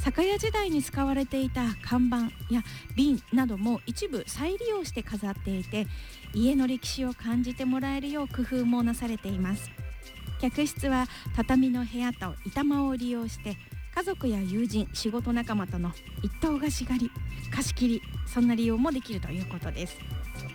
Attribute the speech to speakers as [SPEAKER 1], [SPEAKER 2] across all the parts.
[SPEAKER 1] 酒屋時代に使われていた看板や瓶なども一部再利用して飾っていて、家の歴史を感じてもらえるよう工夫もなされています。客室は畳の部屋と板間を利用して、家族や友人、仕事仲間との一棟貸し借り、貸し切り、そんな利用もできるということです。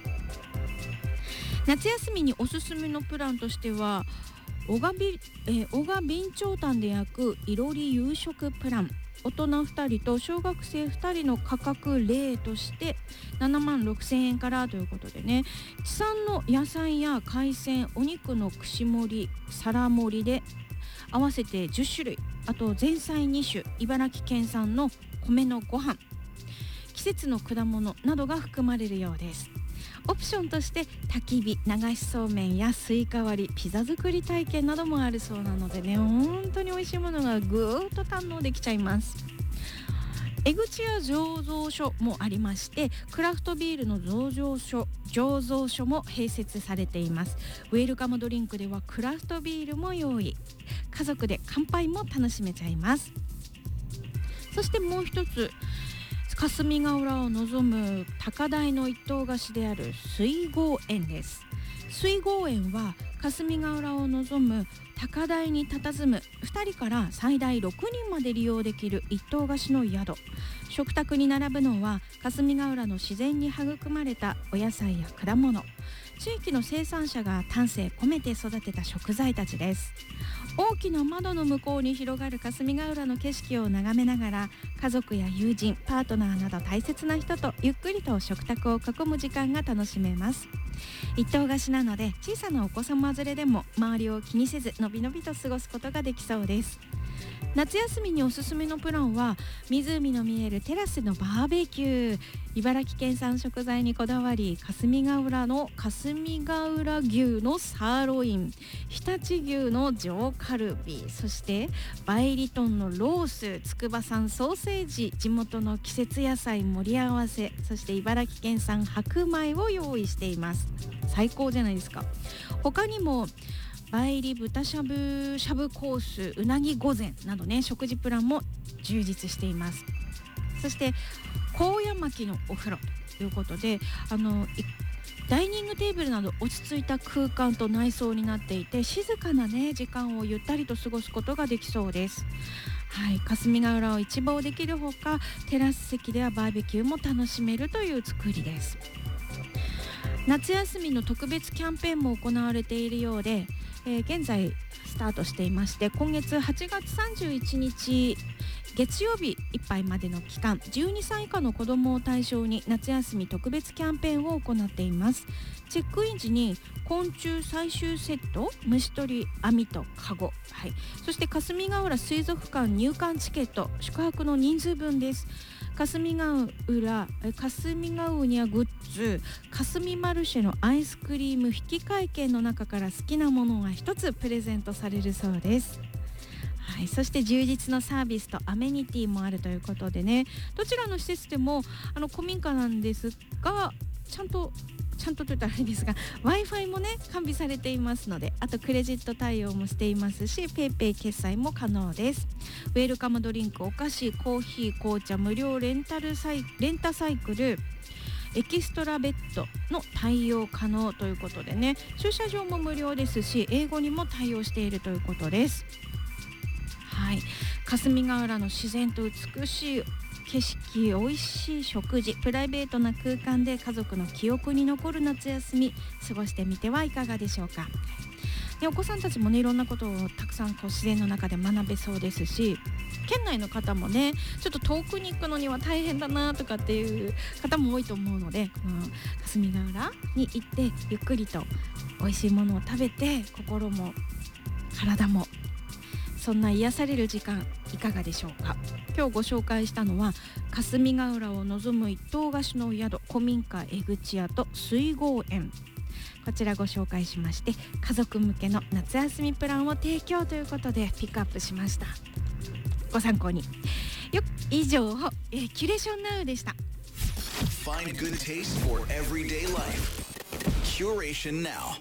[SPEAKER 1] 夏休みにおすすめのプランとしては、小賀備長炭で焼くいろり夕食プラン、大人2人と小学生2人の価格例として7万6,000円からということでね、地産の野菜や海鮮、お肉の串盛り、皿盛りで合わせて10種類、あと前菜2種、茨城県産の米のご飯、季節の果物などが含まれるようです。オプションとして焚き火、流しそうめんやスイカ割り、ピザ作り体験などもあるそうなのでね、本当に美味しいものがぐーっと堪能できちゃいます。江口屋醸造所もありまして、クラフトビールの醸造所も併設されています。ウェルカムドリンクではクラフトビールも用意、家族で乾杯も楽しめちゃいます。そしてもう一つ、霞ヶ浦を望む高台の一棟貸しである水郷園です。水郷園は霞ヶ浦を望む高台に佇む2人から最大6人まで利用できる一棟貸しの宿。食卓に並ぶのは霞ヶ浦の自然に育まれたお野菜や果物、地域の生産者が丹精込めて育てた食材たちです。大きな窓の向こうに広がる霞ヶ浦の景色を眺めながら、家族や友人、パートナーなど大切な人とゆっくりと食卓を囲む時間が楽しめます。一棟貸しなので小さなお子様連れでも周りを気にせずのびのびと過ごすことができそうです。夏休みにおすすめのプランは、湖の見えるテラスのバーベキュー、茨城県産食材にこだわり、霞ヶ浦牛のサーロイン、常陸牛の上カルビ、そしてバイリトンのロース、筑波産ソーセージ、地元の季節野菜盛り合わせ、そして茨城県産白米を用意しています。最高じゃないですか。他にも倍入り豚しゃぶしゃぶコース、うなぎ御膳などね、食事プランも充実しています。そして高野巻のお風呂ということで、ダイニングテーブルなど落ち着いた空間と内装になっていて、静かなね時間をゆったりと過ごすことができそうです。はい、霞ヶ浦を一望できるほか、テラス席ではバーベキューも楽しめるという作りです。夏休みの特別キャンペーンも行われているようで、現在スタートしていまして、今月8月31日月曜日いっぱいまでの期間、12歳以下の子どもを対象に夏休み特別キャンペーンを行っています。チェックイン時に昆虫採集セット、虫取り網とカゴ、はい、そして霞ヶ浦水族館入館チケット、宿泊の人数分です。霞ヶ浦にはグッズ、霞マルシェのアイスクリーム引換券の中から好きなものが一つプレゼントされるそうです。はい、そして充実のサービスとアメニティもあるということでね、どちらの施設でも古民家なんですが、ちゃんとと言ったらいいですが Wi-Fi もね完備されていますので、あとクレジット対応もしていますし、ペイペイ決済も可能です。ウェルカムドリンク、お菓子、コーヒー、紅茶、無料レンタサイクル、エキストラベッドの対応可能ということでね、駐車場も無料ですし、英語にも対応しているということです。はい、霞ヶ浦の自然と美しい景色、美味しい食事、プライベートな空間で家族の記憶に残る夏休み過ごしてみてはいかがでしょうか。で、お子さんたちもね、いろんなことをたくさん自然の中で学べそうですし、県内の方もね、ちょっと遠くに行くのには大変だなとかっていう方も多いと思うので、この霞ヶ浦に行ってゆっくりと美味しいものを食べて、心も体もそんな癒される時間いかがでしょうか。今日ご紹介したのは霞ヶ浦を望む一棟貸しの宿、古民家江口屋と水郷園、こちらご紹介しまして、家族向けの夏休みプランを提供ということでピックアップしました。ご参考に。以上、キュレーションナウでした。
[SPEAKER 2] Find good taste for everyday life. Curation Now.